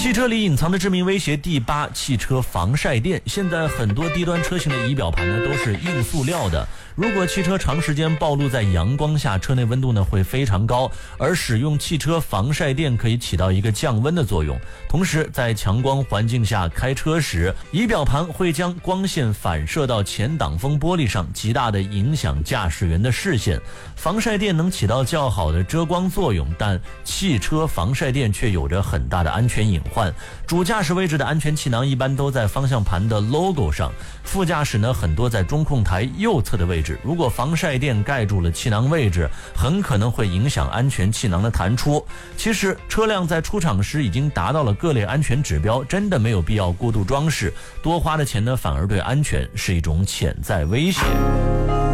汽车里隐藏的致命威胁第8，汽车防晒垫。现在很多低端车型的仪表盘呢都是硬塑料的，如果汽车长时间暴露在阳光下，车内温度呢会非常高，而使用汽车防晒垫可以起到一个降温的作用。同时在强光环境下开车时，仪表盘会将光线反射到前挡风玻璃上，极大的影响驾驶员的视线。防晒垫能起到较好的遮光作用，但汽车防晒垫却有着很大的安全隐患。主驾驶位置的安全气囊一般都在方向盘的 logo 上，副驾驶呢很多在中控台右侧的位置。如果防晒垫盖住了气囊位置，很可能会影响安全气囊的弹出。其实车辆在出厂时已经达到了各类安全指标，真的没有必要过度装饰，多花的钱呢反而对安全是一种潜在威胁。